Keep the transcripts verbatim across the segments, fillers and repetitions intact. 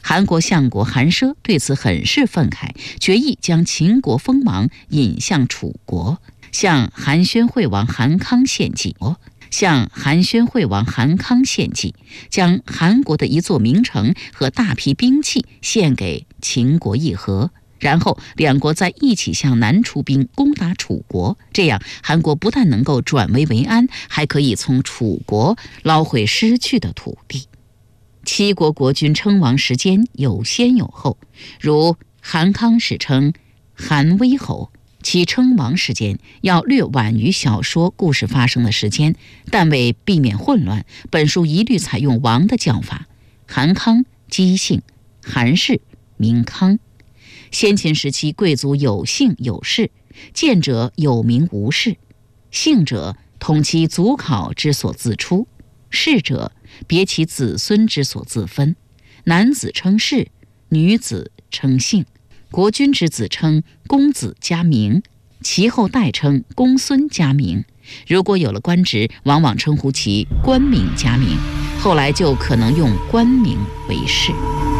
韩国相国韩奢对此很是愤慨，决意将秦国锋芒引向楚国，向韩宣惠王韩康献计。向韩宣惠王韩康献计，将韩国的一座名城和大批兵器献给秦国议和，然后两国再一起向南出兵攻打楚国，这样韩国不但能够转危为安，还可以从楚国捞回失去的土地。七国国君称王时间有先有后，如韩康史称韩威侯，其称王时间要略晚于小说故事发生的时间，但为避免混乱，本书一律采用王的叫法。韩康姬姓，韩氏名康。先秦时期贵族有姓有氏，贱者有名无氏。姓者统其族考之所自出，氏者别其子孙之所自分。男子称氏，女子称姓。国君之子称公子加名，其后代称公孙加名。如果有了官职，往往称呼其官名加名，后来就可能用官名为氏。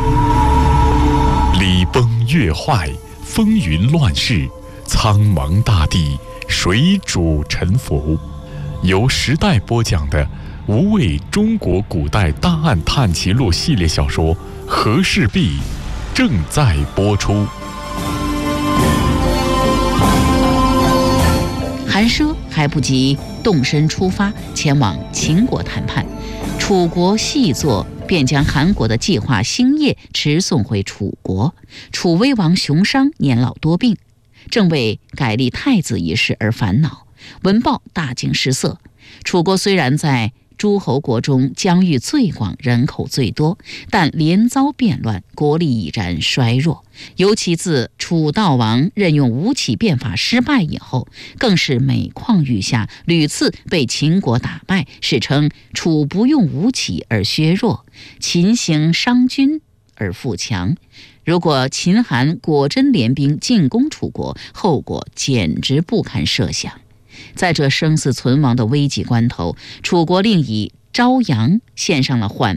礼崩乐坏，风云乱世，苍茫大地，谁主沉浮？由时代播讲的无畏中国古代大案探奇录系列小说《和氏璧》正在播出。 韩奢还不及动身出发前往秦国谈判，楚国细作便将韩国的计划星夜持送回楚国。楚威王熊商年老多病，正为改立太子一事而烦恼，闻报大惊失色。楚国虽然在诸侯国中疆域最广，人口最多，但连遭变乱，国力已然衰弱。尤其自楚悼王任用吴起变法失败以后，更是每况愈下，屡次被秦国打败，史称楚不用吴起而削弱，秦行商君而富强。如果秦韩果真联兵进攻楚国，后果简直不堪设想。在这生死存亡的危急关头，楚国另以昭阳献上了缓